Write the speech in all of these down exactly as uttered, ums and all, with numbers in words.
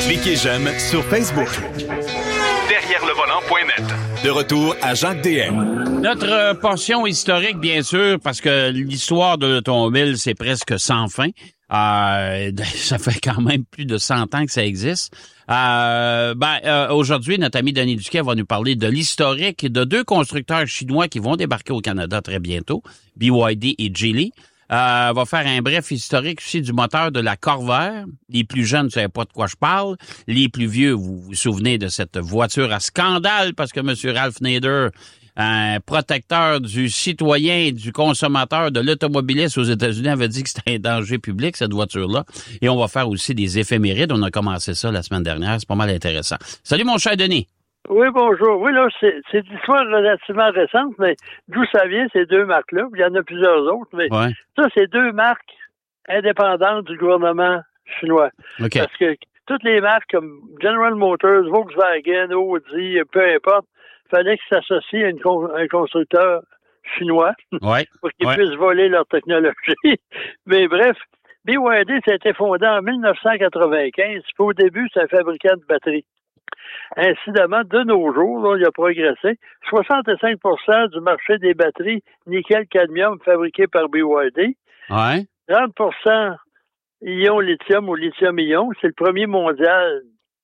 Cliquez j'aime sur Facebook. Derrière le volant point net. De retour à Jacques DM. Notre euh, portion historique, bien sûr, parce que l'histoire de l'automobile, c'est presque sans fin. Euh, ça fait quand même plus de cent ans que ça existe. Euh, ben, euh, aujourd'hui, notre ami Denis Duquet va nous parler de l'historique de deux constructeurs chinois qui vont débarquer au Canada très bientôt, B Y D et Geely. Euh, va faire un bref historique aussi du moteur de la Corvair. Les plus jeunes ne savent pas de quoi je parle. Les plus vieux, vous vous souvenez de cette voiture à scandale parce que M. Ralph Nader, un protecteur du citoyen, du consommateur, de l'automobiliste aux États-Unis, avait dit que c'était un danger public, cette voiture-là. Et on va faire aussi des éphémérides. On a commencé ça la semaine dernière. C'est pas mal intéressant. Salut, mon cher Denis. Oui, bonjour. Oui, là, c'est, c'est une histoire relativement récente, mais d'où ça vient, ces deux marques-là? Il y en a plusieurs autres, mais ouais. ça, c'est deux marques indépendantes du gouvernement chinois. Okay. Parce que toutes les marques comme General Motors, Volkswagen, Audi, peu importe, fallait qu'ils s'associent à, une con- à un constructeur chinois ouais. pour qu'ils ouais. puissent voler leur technologie. Mais bref, B Y D, ça a été fondé en dix-neuf cent quatre-vingt-quinze. Puis au début, c'est un fabricant de batteries. Incidemment, de nos jours, là, il a progressé. soixante-cinq pour cent du marché des batteries nickel-cadmium fabriquées par B Y D. Ouais. trente pour cent ion lithium ou lithium-ion. C'est le premier mondial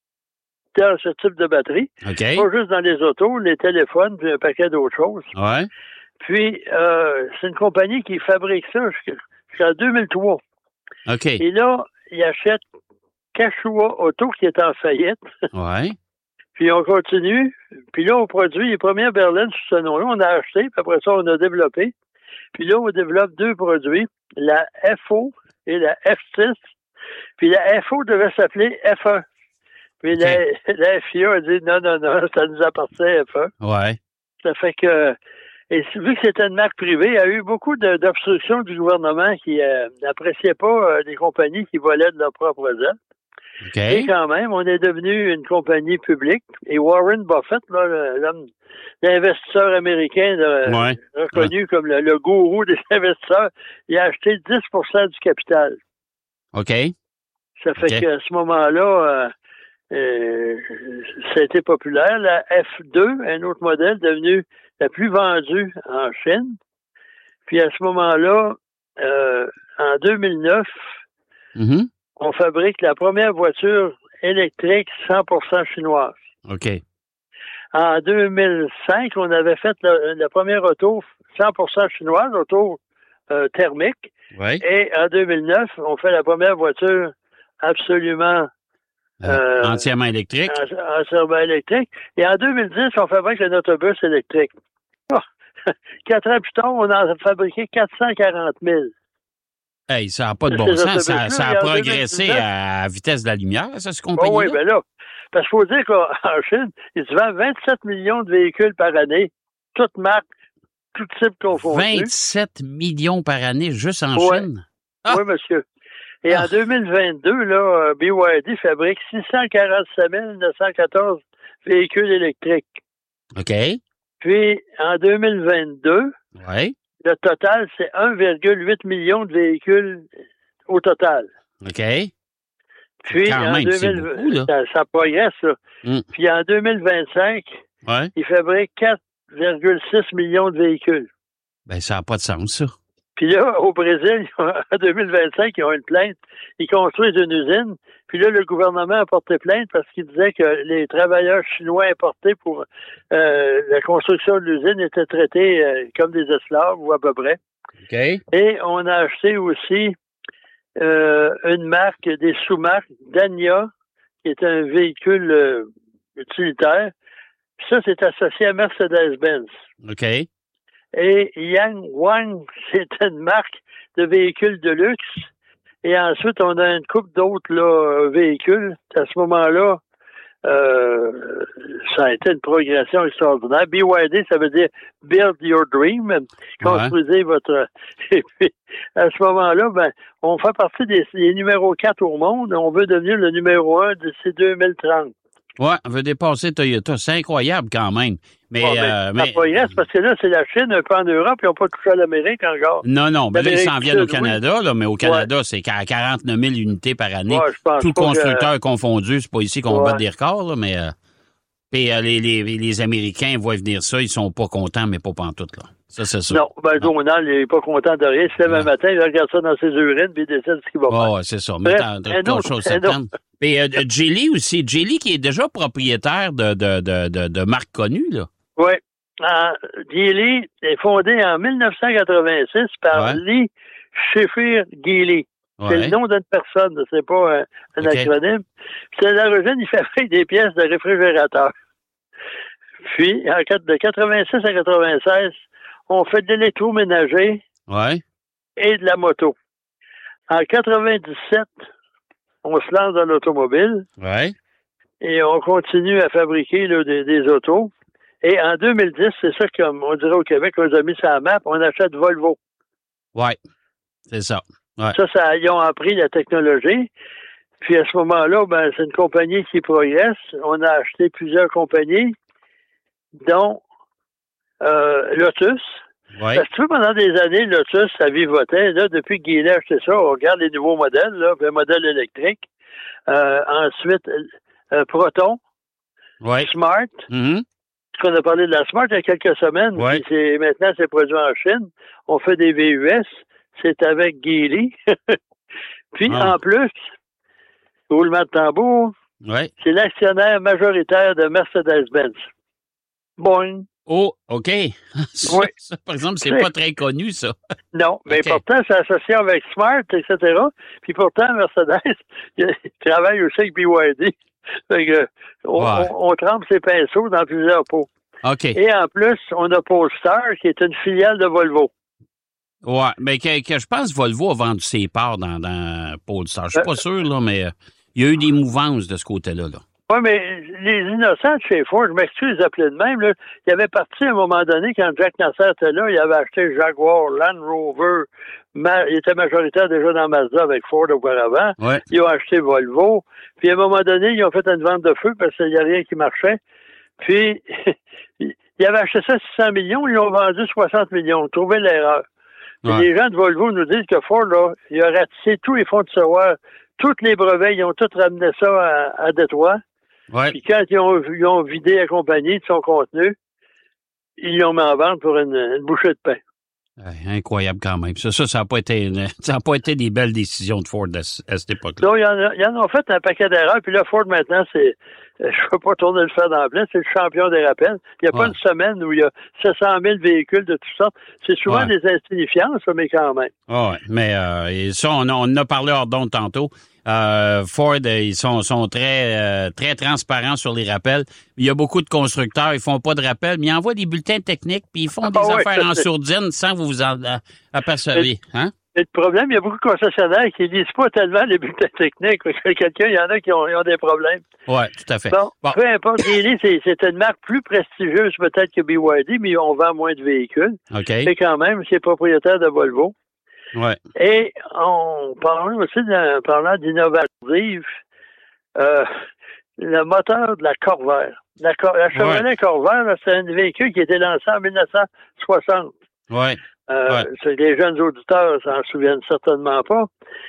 dans ce type de batterie. Okay. Pas juste dans les autos, les téléphones, puis un paquet d'autres choses. Ouais. Puis, euh, c'est une compagnie qui fabrique ça jusqu'en deux mille trois. OK. Et là, il achète Cachua Auto qui est en faillite. Ouais. Puis on continue. Puis là, on produit les premières berlines sous ce nom-là. On a acheté, puis après ça, on a développé. Puis là, on développe deux produits, la F O et la F six. Puis la F O devait s'appeler F un. Puis okay. la, la F I A a dit non, non, non, ça nous appartient F un. Ouais. Ça fait que, et vu que c'était une marque privée, il y a eu beaucoup de, d'obstructions du gouvernement qui euh, n'appréciaient pas euh, les compagnies qui volaient de leur propre ailes. Okay. Et quand même, on est devenu une compagnie publique. Et Warren Buffett, là, l'homme, l'investisseur américain là, ouais. reconnu ouais. comme le, le gourou des investisseurs, il a acheté dix pour cent du capital. OK. Ça fait okay. qu'à ce moment-là, euh, euh, ça a été populaire. La F deux, un autre modèle, devenu la plus vendue en Chine. Puis à ce moment-là, euh, en deux mille neuf, mm-hmm. on fabrique la première voiture électrique cent pour cent chinoise. OK. En deux mille cinq, on avait fait la, la première auto cent pour cent chinoise, auto euh, thermique. Ouais. Et en deux mille neuf, on fait la première voiture absolument... Euh, entièrement électrique. Entièrement électrique. Et en deux mille dix, on fabrique un autobus électrique. Oh, quatre ans plus tard, on en a fabriqué quatre cent quarante mille. Hey, ça n'a pas de bon sens. Ça, ça a progressé à la vitesse de la lumière, ça, ce compagnie-là. Oh oui, bien là. Parce qu'il faut dire qu'en Chine, ils se vendent vingt-sept millions de véhicules par année, toutes marques, tout type confondus. vingt-sept millions par année, juste en ouais. Chine? Ah. Oui, monsieur. Et ah. en deux mille vingt-deux, là, B Y D fabrique six cent quarante-sept mille neuf cent quatorze véhicules électriques. OK. Puis, en deux mille vingt-deux, ouais. le total, c'est un virgule huit million de véhicules au total. OK. Puis, Quand en même, deux mille, beaucoup, là. Ça, ça progresse, là. Mm. Puis, en deux mille vingt-cinq, ouais. ils fabriquent quatre virgule six millions de véhicules. Ben, ça n'a pas de sens, ça. Puis là, au Brésil, en deux mille vingt-cinq, ils ont une plainte. Ils construisent une usine. Puis là, le gouvernement a porté plainte parce qu'il disait que les travailleurs chinois importés pour euh, la construction de l'usine étaient traités euh, comme des esclaves ou à peu près. OK. Et on a acheté aussi euh, une marque, des sous-marques, Dania, qui est un véhicule euh, utilitaire. Puis ça, c'est associé à Mercedes-Benz. OK. Et Yang Wang, c'est une marque de véhicules de luxe. Et ensuite, on a une couple d'autres là, véhicules. À ce moment-là, euh, ça a été une progression extraordinaire. B Y D, ça veut dire Build Your Dream. Construisez ouais. votre... Et puis, à ce moment-là, ben, on fait partie des, des numéros quatre au monde. On veut devenir le numéro un d'ici deux mille trente. Ouais, on veut dépasser Toyota. C'est incroyable quand même. Mais, ouais, euh, mais, mais... progresse parce que là, c'est la Chine, un peu en Europe, ils n'ont pas touché à l'Amérique encore. Non, non, mais là, ils s'en viennent au Canada, oui. là, mais au Canada, ouais. c'est à quarante-neuf mille unités par année. Ouais, je pense tout pas constructeur que... confondu, c'est pas ici qu'on ouais. bat des records, là, mais... Euh, puis euh, les, les, les Américains voient venir ça, ils sont pas contents, mais pas pantoute, là. Ça, c'est ça. Non, ben, Donald, il est pas content de rien. Il se lève un matin, il regarde ça dans ses urines, puis il décide ce qu'il va oh, faire. Ouais, c'est ça. Mais t'as d'autres choses certaines. Puis euh, Geely aussi. Geely qui est déjà propriétaire de, de, de, de, de marques connues, là. Oui. Uh, Geely est fondé en dix-neuf cent quatre-vingt-six par ouais. Lee Sheffield Geely. Ouais. C'est le nom d'une personne, c'est pas un, un okay. acronyme. C'est à l'origine, il fabrique des pièces de réfrigérateur. Puis, en, de quatre-vingt-six à quatre-vingt-seize, on fait de l'électroménager ouais. et de la moto. En quatre-vingt-dix-sept, on se lance dans l'automobile ouais. et on continue à fabriquer là, des, des autos. Et en deux mille dix, c'est ça qu'on dirait au Québec, on a mis ça à la map, on achète Volvo. Oui, c'est ça. Ouais. Ça, ça, ils ont appris la technologie. Puis à ce moment-là, ben, c'est une compagnie qui progresse. On a acheté plusieurs compagnies, dont euh, Lotus. Ouais. Parce que tu vois, pendant des années, Lotus, ça vivotait. Là, depuis que Geely a acheté ça, on regarde les nouveaux modèles, là, le modèle électrique. Euh, ensuite, euh, Proton, ouais. Smart. Mm-hmm. On a parlé de la Smart il y a quelques semaines. Ouais. C'est, maintenant, c'est produit en Chine. On fait des V U S. C'est avec Geely. Puis, ah. en plus, roulement de tambour, ouais. c'est l'actionnaire majoritaire de Mercedes-Benz. Boing. Oh, OK. ça, oui. ça, par exemple, c'est, c'est pas très connu, ça. Non, mais okay. pourtant, c'est associé avec Smart, et cetera. Puis pourtant, Mercedes, il travaille aussi avec B Y D. Fait que, on, ouais. on, on trempe ses pinceaux dans plusieurs pots. OK. Et en plus, on a Polestar, qui est une filiale de Volvo. Ouais, mais que, que je pense que Volvo a vendu ses parts dans, dans Polestar. Je suis pas euh, sûr, là, mais euh, il y a eu des mouvances de ce côté-là, là. Oui, mais les innocents de chez Ford, je m'excuse de les appeler de même, là, il avait parti à un moment donné, quand Jack Nasser était là, il avait acheté Jaguar, Land Rover, ma, il était majoritaire déjà dans Mazda avec Ford auparavant. Ouais. Ils ont acheté Volvo. Puis à un moment donné, ils ont fait une vente de feu parce qu'il n'y a rien qui marchait. Puis, ils avaient acheté ça six cents millions, ils l'ont vendu soixante millions. Trouvez l'erreur. Ouais. Les gens de Volvo nous disent que Ford, là, il a ratissé tous les fonds de tiroir, tous les brevets, ils ont tous ramené ça à, à Détroit. Ouais. Puis quand ils ont, ils ont vidé la compagnie de son contenu, ils l'ont mis en vente pour une, une bouchée de pain. Ouais, incroyable quand même. Ça, ça, ça n'a pas été une, ça a pas été des belles décisions de Ford à, à cette époque-là. Non, ils en, ils en ont fait un paquet d'erreurs. Puis là, Ford, maintenant, c'est, je ne peux pas tourner le fer dans le plein, c'est le champion des rappels. Il n'y a ouais. pas une semaine où il y a sept cent mille véhicules de toutes sortes. C'est souvent ouais. des insignifiances, mais quand même. Oui, mais euh, ça, on, on en a parlé hors d'onde tantôt. Euh, Ford, ils sont, sont très, euh, très transparents sur les rappels. Il y a beaucoup de constructeurs, ils font pas de rappels, mais ils envoient des bulletins techniques, puis ils font ah, des ouais, affaires en sourdine sans vous vous en apercevoir. Hein? Et le problème, il y a beaucoup de concessionnaires qui lisent pas tellement les bulletins techniques. Parce que quelqu'un, il y en a qui ont, ils ont des problèmes. Oui, tout à fait. Bon, bon. Peu importe, Geely, c'est, c'est une marque plus prestigieuse peut-être que B Y D, mais on vend moins de véhicules. OK. Et quand même, c'est propriétaire de Volvo. Ouais. Et on parle aussi, de, parlant d'innovative, euh, le moteur de la Corvair. La, la Chevrolet ouais. Corvair, là, c'est un véhicule qui a été lancé en dix-neuf cent soixante. Ouais. Euh, ouais. C'est, les jeunes auditeurs s'en souviennent certainement pas.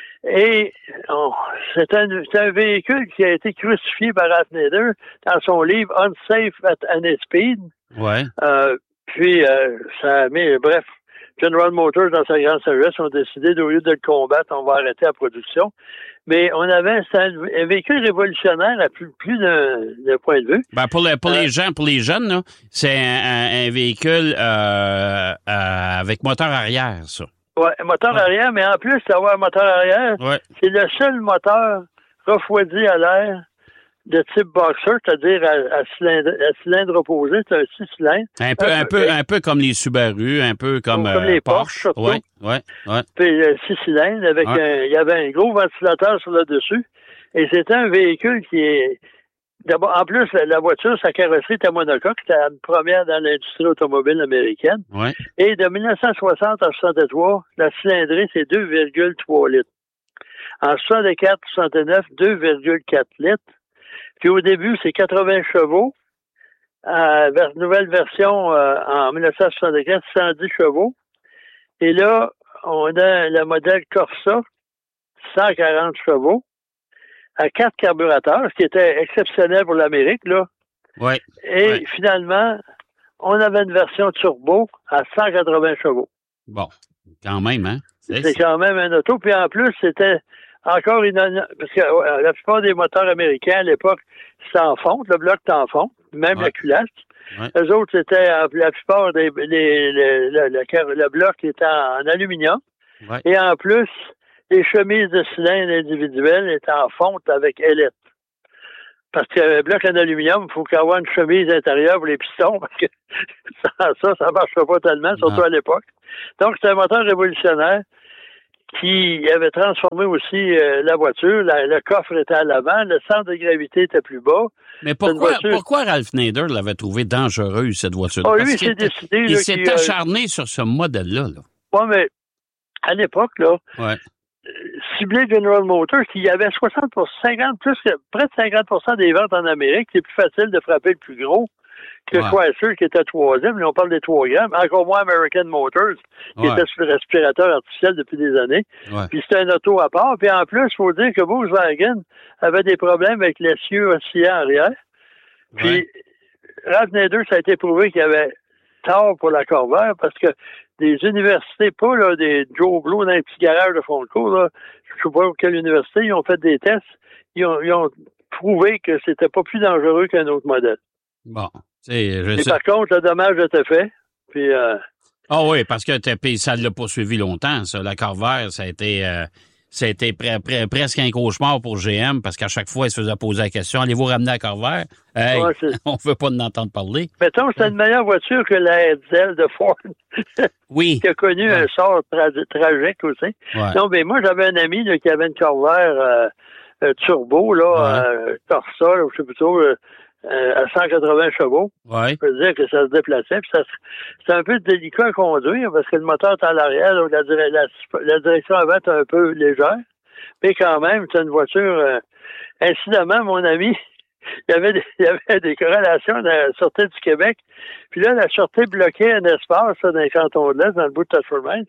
Et on, c'est, un, c'est un véhicule qui a été crucifié par Ratnader dans son livre Unsafe at Any Speed. Ouais. Euh, puis, euh, ça a mis, bref, General Motors, dans sa grande sagesse, ont décidé, au lieu de le combattre, on va arrêter la production. Mais on avait un, un véhicule révolutionnaire à plus, plus d'un, d'un point de vue. Ben pour, le, pour euh, les gens, pour les jeunes, là, c'est un, un, un véhicule euh, euh, avec moteur arrière, ça. Oui, moteur ouais. arrière, mais en plus d'avoir un moteur arrière, ouais. c'est le seul moteur refroidi à l'air de type boxer, c'est-à-dire à, à, cylindre, à cylindre opposé, c'est un six cylindres. Un peu, un peu, un peu comme les Subaru, un peu comme, comme euh, les Porsche, surtout. Oui, oui, oui. Puis euh, six cylindres, avec ouais. un, il y avait un gros ventilateur sur le dessus, et c'était un véhicule qui est, d'abord, en plus, la, la voiture, sa carrosserie était monocoque, c'était la première dans l'industrie automobile américaine. Ouais. Et de dix-neuf cent soixante à soixante-trois, la cylindrée, c'est deux virgule trois litres. En soixante-quatre soixante-neuf, deux virgule quatre litres. Puis au début, c'est quatre-vingts chevaux. Euh, vers, nouvelle version euh, en dix-neuf cent soixante-quatre, cent dix chevaux. Et là, on a le modèle Corsa, cent quarante chevaux, à quatre carburateurs, ce qui était exceptionnel pour l'Amérique, là. Ouais. Et ouais. finalement, on avait une version turbo à cent quatre-vingts chevaux. Bon, quand même, hein? C'est, c'est quand même un auto. Puis en plus, c'était encore une... Parce que euh, la plupart des moteurs américains, à l'époque, c'était en fonte. Le bloc était en fonte. Même ouais. la culasse. Ouais. Eux autres, c'était... La plupart des... Les, les, le, le, le bloc était en, en aluminium. Ouais. Et en plus, les chemises de cylindres individuelles étaient en fonte avec ailette. Parce que le bloc en aluminium, il faut qu'il y ait une chemise intérieure pour les pistons, parce que ça, ça, ça marchera pas tellement, surtout non. à l'époque. Donc, c'était un moteur révolutionnaire qui avait transformé aussi euh, la voiture. La, le coffre était à l'avant, le centre de gravité était plus bas. Mais pourquoi, voiture... pourquoi Ralph Nader l'avait trouvé dangereuse, cette voiture-là? Oh, lui, il s'est décidé... Il là, s'est acharné euh... sur ce modèle-là. Là. Oui, mais à l'époque, là... Ouais. ciblé General Motors, qui avait soixante pour cent, cinquante, plus que près de cinquante pour cent des ventes en Amérique, c'est plus facile de frapper le plus gros que ouais. Chrysler, qui était troisième. Là, on parle des trois grammes. Encore moins American Motors, qui ouais. était sur le respirateur artificiel depuis des années. Ouais. Puis c'était un auto à part. Puis en plus, il faut dire que Volkswagen avait des problèmes avec l'essieu oscillant arrière. Puis ouais. Ralph Nader, ça a été prouvé qu'il y avait tort pour la Corvair, parce que des universités, pas là, des Joe Blow dans les petits garages de fond de cours, là, je ne sais pas quelle université, ils ont fait des tests, ils ont, ils ont prouvé que c'était pas plus dangereux qu'un autre modèle. Bon, c'est je Et sais. par contre, le dommage était fait. Puis euh, ah oui, parce que ça ne l'a pas suivi longtemps, ça. La Corvair, ça a été euh, ça a été pre, pre, presque un cauchemar pour G M, parce qu'à chaque fois, ils se faisaient poser la question, allez-vous ramener la Corvair? Hey, ouais, on ne veut pas en entendre parler. Mettons, c'était une meilleure voiture que la Edsel de Ford. Oui. Qui a connu ouais. un sort tra- tragique aussi. Ouais. Non, mais moi, j'avais un ami là, qui avait une Corvair euh, euh, turbo, là, ouais. euh, Corsa, là, je sais plutôt, euh, à cent quatre-vingts chevaux. Ouais. Je peux dire que ça se déplaçait. Puis ça, c'est un peu délicat à conduire parce que le moteur est à l'arrière, donc la, la, la direction avant est un peu légère. Mais quand même, c'est une voiture... Euh, incidemment, mon ami, il y avait des, il y avait des corrélations de la Sûreté du Québec. Puis là, la Sûreté bloquait un espace là, dans les cantons de l'Est, dans le bout de Touchford.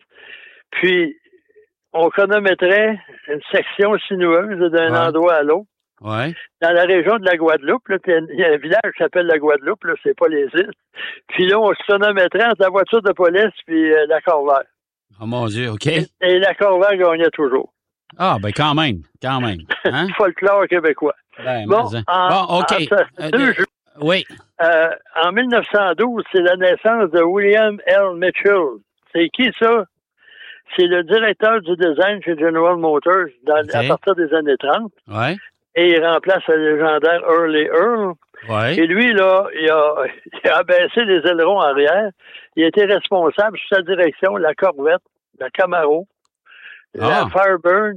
Puis, on chronométrait une section sinueuse d'un ouais. endroit à l'autre. Ouais. Dans la région de la Guadeloupe, là, il y a un village qui s'appelle la Guadeloupe, là, c'est pas les îles. Puis là, on se chronométrait entre la voiture de police puis euh, la Corvair. Oh mon Dieu, OK. Et, et la Corvair gagnait toujours. Ah, ben quand même, quand même. Hein? Folklore québécois. Ben, bon, en, bon, OK. En, deux euh, jours, oui. Euh, en dix-neuf cent douze, c'est la naissance de William L. Mitchell. C'est qui, ça? C'est le directeur du design chez General Motors dans, okay. à partir des années trente. Ouais. Et il remplace le légendaire Early Earl. Ouais. Et lui, là, il a, il a abaissé les ailerons arrière. Il a été responsable sous sa direction, la Corvette, la Camaro, ah. la Firebird,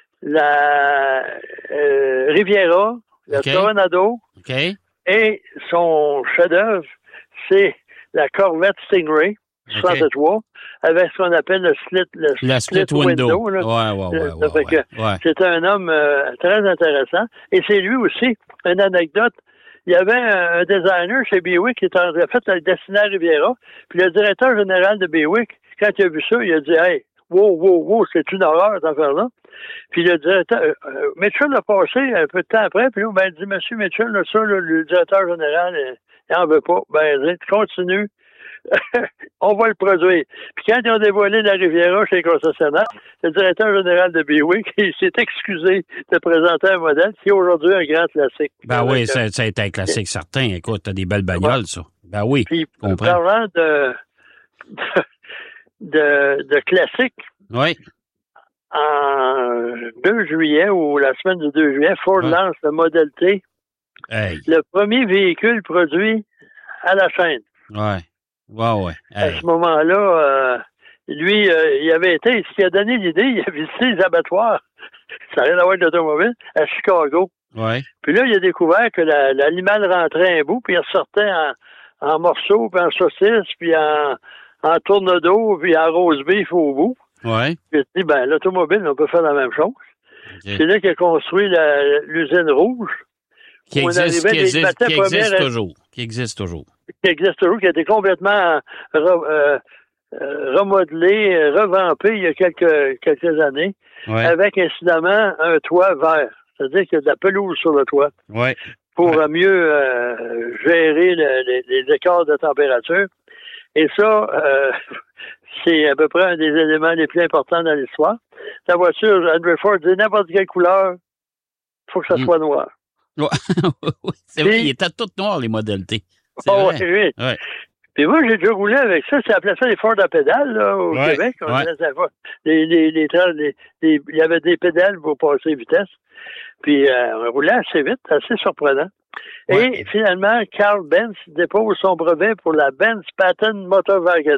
la euh, Riviera, la okay. Coronado. Okay. Et son chef-d'œuvre, c'est la Corvette Stingray soixante-trois, okay. avec ce qu'on appelle le split, le la split, split window. window là. Ouais, ouais, ouais, ouais, ouais, ouais. C'est un homme euh, très intéressant. Et c'est lui aussi, une anecdote, il y avait un, un designer chez Buick qui était en fait le dessiné à Riviera, puis le directeur général de Buick, quand il a vu ça, il a dit « Hey, wow, wow, wow, c'est une horreur cette affaire-là ». Puis le directeur, euh, Mitchell a passé un peu de temps après, puis là, ben, il dit « Monsieur Mitchell, là, ça, là, le directeur général, il n'en veut pas. Ben, il dit, continue. On va le produire. » Puis quand ils ont dévoilé la Riviera chez les concessionnaires, le directeur général de Buick, il s'est excusé de présenter un modèle qui est aujourd'hui un grand classique. Ben oui, ça, ça a été un classique certain. Écoute, t'as des belles bagnoles, ouais. ça. Ben oui, puis, parlant de, de, de, de classique, oui. en deux juillet, ou la semaine du deux juillet, Ford ouais. lance le Model T, hey. le premier véhicule produit à la chaîne. Ouais. Ouais, ouais. Hey. À ce moment-là, euh, lui, euh, il avait été, ce qui a donné l'idée, il a visité les abattoirs, ça n'a rien à voir avec l'automobile, à Chicago. Ouais. Puis là, il a découvert que la, l'animal rentrait un bout, puis il ressortait en, en morceaux, puis en saucisses, puis en, en tourne-dos, puis en rose beef au bout. Ouais. Puis il a dit, ben, l'automobile, on peut faire la même chose. Okay. C'est là qu'il a construit la, l'usine rouge, Qui existe, qui existe, qui existe toujours. Qui existe toujours. Qui existe toujours, qui a été complètement re, euh, remodelé, revampé il y a quelques, quelques années, ouais. avec incidemment un toit vert. C'est-à-dire qu'il y a de la pelouse sur le toit. Ouais. Pour ouais. mieux euh, gérer le, les, les écarts de température. Et ça, euh, c'est à peu près un des éléments les plus importants dans l'histoire. La voiture, Henry Ford dit n'importe quelle couleur, il faut que ça mm. soit noir. Ouais. C'est vrai, il était tout noir, les modèles T. C'est oh, vrai. Oui. Ouais. Puis moi, j'ai déjà roulé avec ça. C'est appelé ça les Ford à pédales, là, au ouais. Québec. On ouais. les, les, les, les, les, il y avait des pédales pour passer vitesse. Puis euh, on roulait assez vite, assez surprenant. Ouais. Et finalement, Carl Benz dépose son brevet pour la Benz Patent Motorwagen.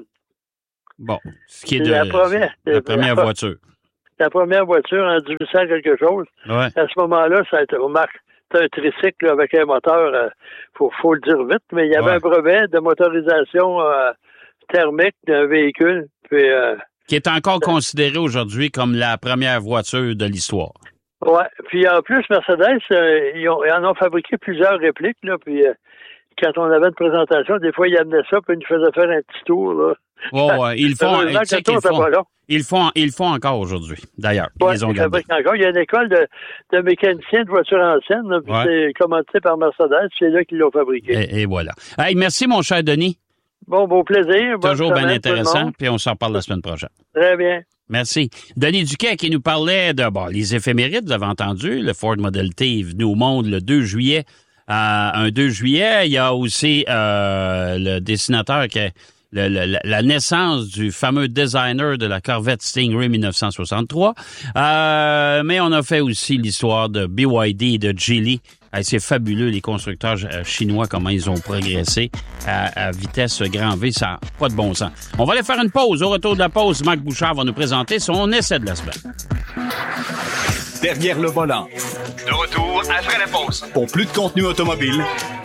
Bon, ce qui est, est de, la première, la première la, voiture. La première voiture en dix-huit cents quelque chose. Ouais. À ce moment-là, ça a été, on marque, c'est un tricycle là, avec un moteur, euh, faut, faut le dire vite, mais il y avait ouais. un brevet de motorisation euh, thermique d'un véhicule. Puis, euh, qui est encore euh, considéré aujourd'hui comme la première voiture de l'histoire. Ouais. Puis en plus, Mercedes, euh, ils, ont, ils en ont fabriqué plusieurs répliques, là, puis euh, quand on avait une présentation, des fois, ils amenaient ça, puis ils nous faisaient faire un petit tour, là. Oh, ouais, ils font, tu sais qu'ils font, ils font, ils font encore aujourd'hui, d'ailleurs. Ouais, ils ont ils fabriquent encore. Il y a une école de, de mécaniciens de voitures anciennes, là, puis ouais. c'est commandité par Mercedes, c'est là qu'ils l'ont fabriqué. Et, et voilà. Hey, merci, mon cher Denis. Bon, beau plaisir. Toujours bien intéressant, puis on s'en reparle la semaine prochaine. Très bien. Merci. Denis Duquet qui nous parlait de bon, les éphémérides, vous l'avez entendu. Le Ford Model T est venu au monde le deux juillet. Euh, un deux juillet, il y a aussi euh, le dessinateur qui est le, le, la naissance du fameux designer de la Corvette Stingray dix-neuf cent soixante-trois. Euh, mais on a fait aussi l'histoire de B Y D et de Geely. Hey, c'est fabuleux, les constructeurs chinois, comment ils ont progressé à, à vitesse grand V, ça n'a pas de bon sens. On va aller faire une pause. Au retour de la pause, Marc Bouchard va nous présenter son essai de la semaine. Derrière le volant. De retour après la pause. Pour plus de contenu automobile,